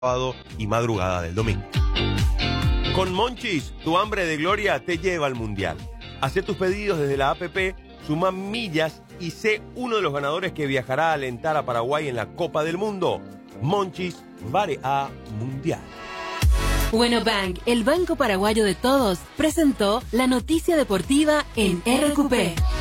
sábado y madrugada del domingo. Con Monchis, tu hambre de gloria te lleva al Mundial. Haz tus pedidos desde la app, suma millas y sé uno de los ganadores que viajará a alentar a Paraguay en la Copa del Mundo. Monchis, Vare A Mundial. Bueno Bank, el banco paraguayo de todos, presentó la noticia deportiva en RQP.